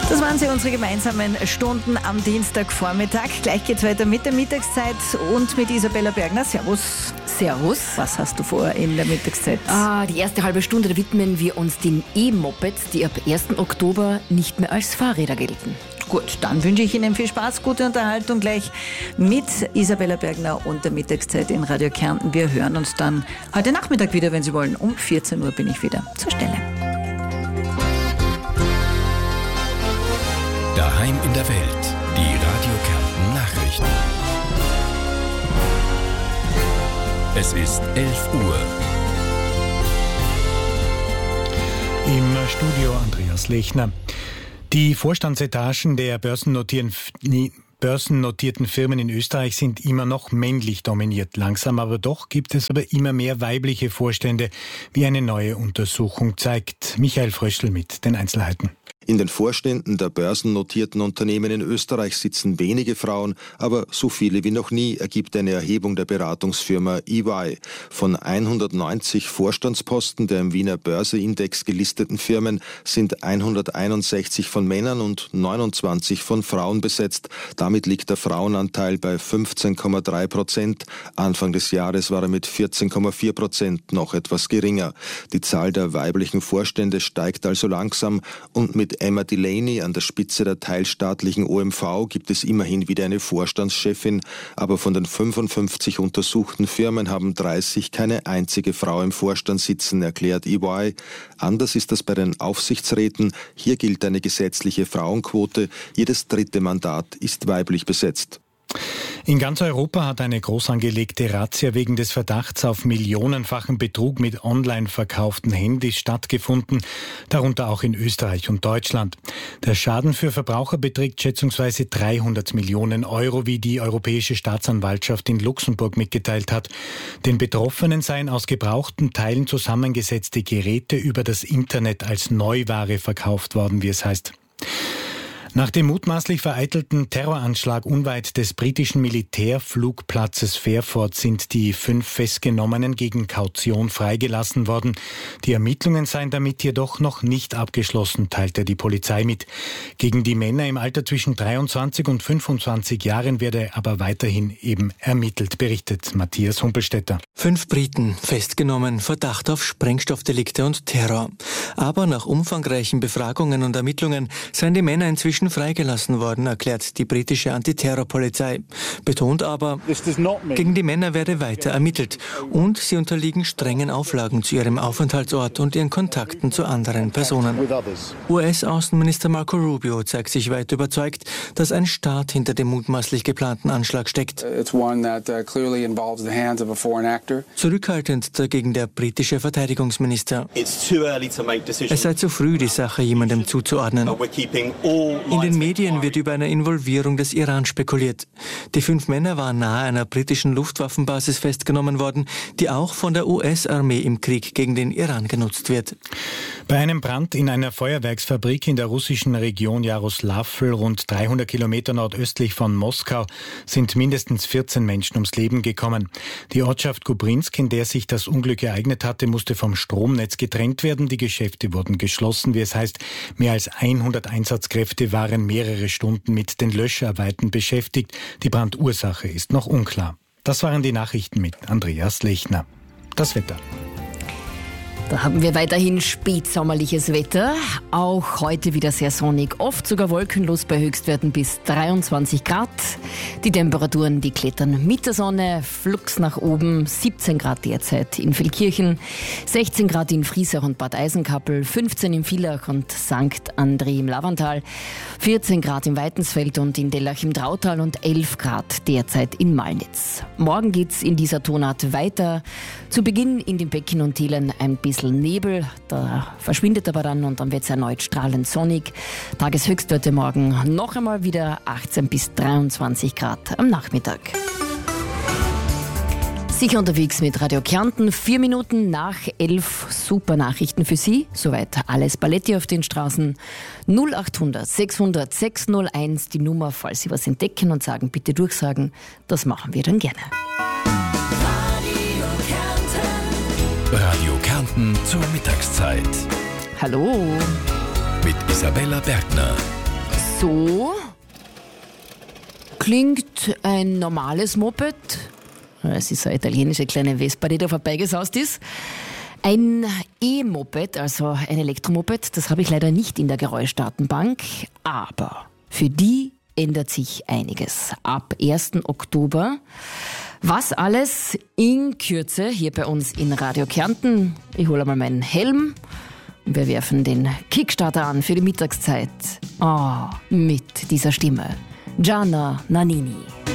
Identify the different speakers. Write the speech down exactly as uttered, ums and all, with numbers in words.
Speaker 1: Das waren sie, unsere gemeinsamen Stunden am Dienstagvormittag. Gleich geht's weiter mit der Mittagszeit und mit Isabella Bergner. Servus.
Speaker 2: Servus.
Speaker 1: Was hast du vor in der Mittagszeit?
Speaker 2: Ah, die erste halbe Stunde, da widmen wir uns den E-Mopeds, die ab ersten Oktober nicht mehr als Fahrräder gelten.
Speaker 1: Gut, dann wünsche ich Ihnen viel Spaß, gute Unterhaltung gleich mit Isabella Bergner und der Mittagszeit in Radio Kärnten. Wir hören uns dann heute Nachmittag wieder, wenn Sie wollen. Um vierzehn Uhr bin ich wieder zur Stelle.
Speaker 3: Daheim in der Welt, die Radio Kärnten Nachrichten. Es ist elf Uhr.
Speaker 4: Im Studio Andreas Lechner. Die Vorstandsetagen der börsennotierten, börsennotierten Firmen in Österreich sind immer noch männlich dominiert. Langsam aber doch gibt es aber immer mehr weibliche Vorstände, wie eine neue Untersuchung zeigt. Michael Fröschl mit den Einzelheiten.
Speaker 5: In den Vorständen der börsennotierten Unternehmen in Österreich sitzen wenige Frauen, aber so viele wie noch nie, ergibt eine Erhebung der Beratungsfirma E Y. Von hundertneunzig Vorstandsposten der im Wiener Börseindex gelisteten Firmen sind hunderteinundsechzig von Männern und neunundzwanzig von Frauen besetzt. Damit liegt der Frauenanteil bei fünfzehn Komma drei Prozent. Anfang des Jahres war er mit vierzehn Komma vier Prozent noch etwas geringer. Die Zahl der weiblichen Vorstände steigt also langsam und mit Emma Delaney an der Spitze der teilstaatlichen O M V gibt es immerhin wieder eine Vorstandschefin, aber von den fünfundfünfzig untersuchten Firmen haben dreißig keine einzige Frau im Vorstand sitzen, erklärt E Y. Anders ist das bei den Aufsichtsräten. Hier gilt eine gesetzliche Frauenquote. Jedes dritte Mandat ist weiblich besetzt.
Speaker 4: In ganz Europa hat eine groß angelegte Razzia wegen des Verdachts auf millionenfachen Betrug mit online verkauften Handys stattgefunden, darunter auch in Österreich und Deutschland. Der Schaden für Verbraucher beträgt schätzungsweise dreihundert Millionen Euro, wie die Europäische Staatsanwaltschaft in Luxemburg mitgeteilt hat. Den Betroffenen seien aus gebrauchten Teilen zusammengesetzte Geräte über das Internet als Neuware verkauft worden, wie es heißt. Nach dem mutmaßlich vereitelten Terroranschlag unweit des britischen Militärflugplatzes Fairford sind die fünf Festgenommenen gegen Kaution freigelassen worden. Die Ermittlungen seien damit jedoch noch nicht abgeschlossen, teilte die Polizei mit. Gegen die Männer im Alter zwischen dreiundzwanzig und fünfundzwanzig Jahren werde aber weiterhin eben ermittelt, berichtet Matthias Humpelstädter.
Speaker 6: Fünf Briten festgenommen, Verdacht auf Sprengstoffdelikte und Terror. Aber nach umfangreichen Befragungen und Ermittlungen seien die Männer inzwischen freigelassen worden, erklärt die britische Antiterrorpolizei. Betont aber, gegen die Männer werde weiter ermittelt und sie unterliegen strengen Auflagen zu ihrem Aufenthaltsort und ihren Kontakten zu anderen Personen. U S-Außenminister Marco Rubio zeigt sich weit überzeugt, dass ein Staat hinter dem mutmaßlich geplanten Anschlag steckt. Zurückhaltend dagegen der britische Verteidigungsminister. Es sei zu früh, die Sache jemandem zuzuordnen. In den Medien wird über eine Involvierung des Iran spekuliert. Die fünf Männer waren nahe einer britischen Luftwaffenbasis festgenommen worden, die auch von der U S-Armee im Krieg gegen den Iran genutzt wird.
Speaker 4: Bei einem Brand in einer Feuerwerksfabrik in der russischen Region Jaroslavl, rund dreihundert Kilometer nordöstlich von Moskau, sind mindestens vierzehn Menschen ums Leben gekommen. Die Ortschaft Kubrinsk, in der sich das Unglück ereignet hatte, musste vom Stromnetz getrennt werden. Die Geschäfte wurden geschlossen, wie es heißt. Mehr als hundert Einsatzkräfte waren mehrere Stunden mit den Löscharbeiten beschäftigt. Die Brandursache ist noch unklar. Das waren die Nachrichten mit Andreas Lechner. Das Wetter.
Speaker 2: Da haben wir weiterhin spätsommerliches Wetter. Auch heute wieder sehr sonnig, oft sogar wolkenlos bei Höchstwerten bis dreiundzwanzig Grad. Die Temperaturen, die klettern mit der Sonne, flugs nach oben. siebzehn Grad derzeit in Feldkirchen, sechzehn Grad in Friesach und Bad Eisenkappel, fünfzehn in Villach und Sankt André im Lavantal, vierzehn Grad im Weitensfeld und in Dellach im Drautal und elf Grad derzeit in Malnitz. Morgen geht's in dieser Tonart weiter. Zu Beginn in den Becken und Tälern ein bisschen Nebel, da verschwindet aber dann und dann wird es erneut strahlend sonnig. Tageshöchstwerte morgen noch einmal wieder achtzehn bis dreiundzwanzig Grad am Nachmittag. Sicher unterwegs mit Radio Kärnten, vier Minuten nach elf, super Nachrichten für Sie. Soweit alles Paletti auf den Straßen. null achthundert sechshundert sechshunderteins, die Nummer, falls Sie was entdecken und sagen, bitte durchsagen, das machen wir dann gerne.
Speaker 3: Radio Kärnten zur Mittagszeit.
Speaker 2: Hallo.
Speaker 3: Mit Isabella Bergner.
Speaker 2: So klingt ein normales Moped. Es ist eine italienische kleine Vespa, die da vorbeigesaust ist. Ein E-Moped, also ein Elektromoped, das habe ich leider nicht in der Geräuschdatenbank. Aber für die ändert sich einiges. Ab ersten Oktober. Was alles in Kürze hier bei uns in Radio Kärnten. Ich hole mal meinen Helm. Wir werfen den Kickstarter an für die Mittagszeit. Oh, mit dieser Stimme. Gianna Nannini.